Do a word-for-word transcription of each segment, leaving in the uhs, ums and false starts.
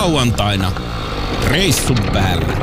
Lauantaina reissun päällä.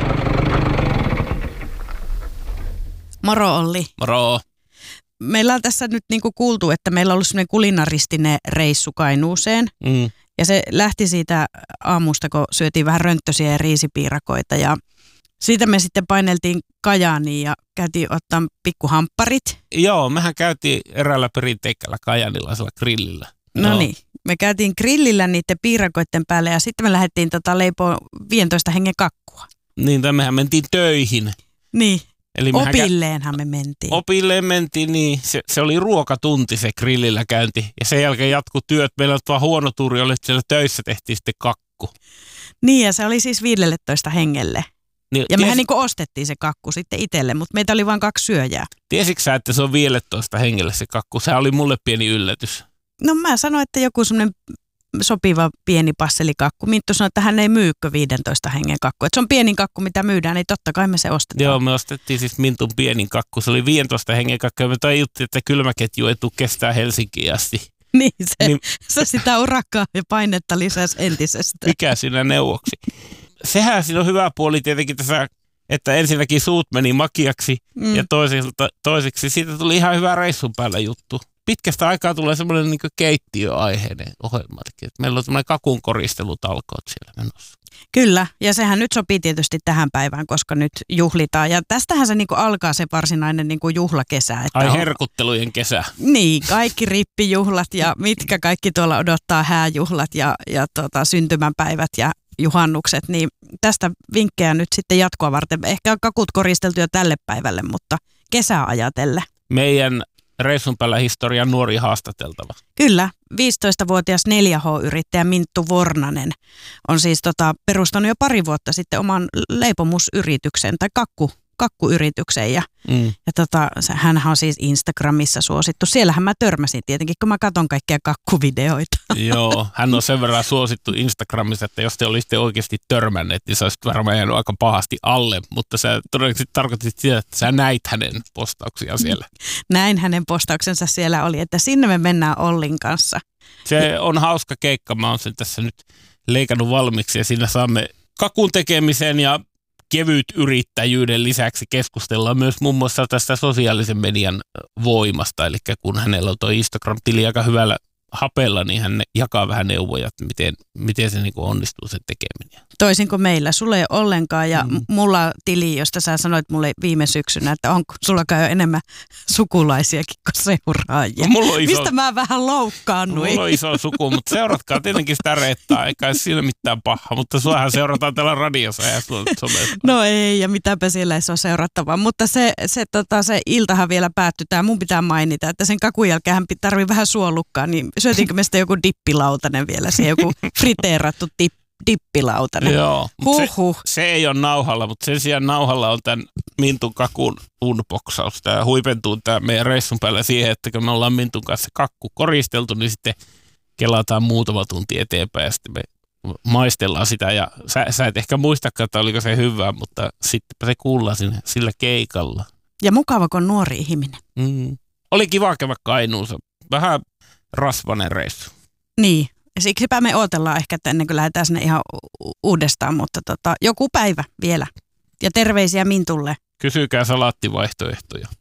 Moro Olli. Moro. Meillä on tässä nyt niinku kuultu, että meillä on ollut semmoinen kulinaristinen reissu Kainuuseen. Mm. Ja se lähti siitä aamusta, kun syötiin vähän rönttösiä ja riisipiirakoita. Ja siitä me sitten paineltiin Kajaaniin ja käytiin ottaa pikkuhampparit. Joo, mehän käytiin eräällä perinteikällä kajaanilaisella grillillä. No niin, me käytiin grillillä niiden piirakoiden päälle ja sitten me lähdettiin tota leipoa viisitoista hengen kakkua. Niin, tai mehän mentiin töihin. Niin, Eli opilleenhan me mentiin. Opilleen mentiin, niin se, se oli ruokatunti se grillillä käynti. Ja sen jälkeen jatkui työt. Meillä oli vaan huono tuuri, oli, että siellä töissä tehtiin sitten kakku. Niin, ja se oli siis viisitoista hengelle. Niin, ja mehän ties... niin kuin ostettiin se kakku sitten itselle, mutta meitä oli vain kaksi syöjää. Tiesitkö sä, että se on viisitoista hengelle se kakku? Se oli mulle pieni yllätys. No mä sanoin, että joku semmoinen sopiva pieni passelikakku. Minttu sanoi, että hän ei myykö viisitoista hengen kakku. Että se on pienin kakku, mitä myydään, niin totta kai me se ostetaan. Joo, me ostettiin siis Mintun pienin kakku. Se oli viisitoista hengen kakku ja me tajuttiin, että kylmäketju ei tule kestää Helsinkiin asti. Niin, se, niin se sitä urakkaa ja painetta lisäsi entisestä. Mikä siinä neuvoksi? Sehän siinä on hyvä puoli tietenkin tässä, että ensinnäkin suut meni makiaksi mm. ja toiseksi, toiseksi siitä tuli ihan hyvä reissun päällä juttu. Pitkästä aikaa tulee semmoinen niin keittiöaiheinen ohjelma. Meillä on semmoinen kakun koristelutalkoot siellä menossa. Kyllä, ja sehän nyt sopii tietysti tähän päivään, koska nyt juhlitaan. Ja tästähän se niin kuin alkaa se varsinainen niin kuin juhlakesä. Että Ai on, herkuttelujen kesä. Niin, kaikki rippijuhlat ja mitkä kaikki tuolla odottaa hääjuhlat ja, ja tota, syntymäpäivät ja juhannukset. Niin tästä vinkkejä nyt sitten jatkoa varten. Ehkä on kakut koristeltu jo tälle päivälle, mutta kesää ajatellen. Meidän reissun päällä historian nuori haastateltava. Kyllä, viisitoistavuotias neljä H-yrittäjä Minttu Vornanen on siis tota, perustanut jo pari vuotta sitten oman leipomusyrityksen tai kakku, kakkuyrityksen. Ja, mm. ja tota, hänhän on siis Instagramissa suosittu. Siellähän mä törmäsin tietenkin, kun mä katson kaikkia kakkuvideoita. Joo, hän on sen verran suosittu Instagramissa, että jos te olisitte oikeasti törmänneet, niin sä olisit varmaan jäänyt aika pahasti alle. Mutta sä todennäköisesti tarkoitit sitä, että sä näit hänen postauksiaan siellä. Näin hänen postauksensa siellä oli, että sinne me mennään Ollin kanssa. Se on hauska keikka. Mä oon sen tässä nyt leikannut valmiiksi ja siinä saamme kakun tekemisen ja kevyt yrittäjyyden lisäksi keskustellaan myös muun muassa tästä sosiaalisen median voimasta. Eli kun hänellä on tuo Instagram-tili aika hyvällä hapella, niin hän jakaa vähän neuvoja, että miten, miten se niin kuin onnistuu se tekeminen. Toisin kuin meillä. Sulla ei ole ollenkaan ja mm. mulla on tili, josta sä sanoit mulle viime syksynä, että onko sulla kai jo enemmän sukulaisiakin kuin seuraajia. No, iso, mistä mä vähän loukkaannuin. Mulla on iso suku, mutta seuratkaa tietenkin sitä reittaa, eikä siinä mitään pahaa, mutta suahan seurataan täällä radiossa ja somessa. No ei, ja mitäpä siellä ei ole seurattavaa, mutta se, se, tota, se iltahan vielä päättyi. Tää mun pitää mainita, että sen kakun jälkeen tarvii vähän suolukkaa, niin syötiinkö me sitten joku dippilautanen vielä, se joku friteerattu dip, dippilautanen. Joo, Huhhuh. Se, se ei ole nauhalla, mutta sen sijaan nauhalla on tämän Mintun kakun unboxaus. Tämä huipentuu tämä meidän reissun päällä siihen, että kun me ollaan Mintun kanssa kakku koristeltu, niin sitten kelataan muutama tunti eteenpäin ja sitten me maistellaan sitä. Ja sä, sä et ehkä muistakaan, että oliko se hyvää, mutta sittenpä se kuullaan sinne, sillä keikalla. Ja mukava, kun on nuori ihminen. Mm. Oli kiva käydä Kainuussa. Vähän rasvainen reissu. Niin, ja siksipä me odotellaan ehkä, että ennen kuin lähdetään sinne ihan u- uudestaan, mutta tota, joku päivä vielä. Ja terveisiä Mintulle. Kysykää salaattivaihtoehtoja.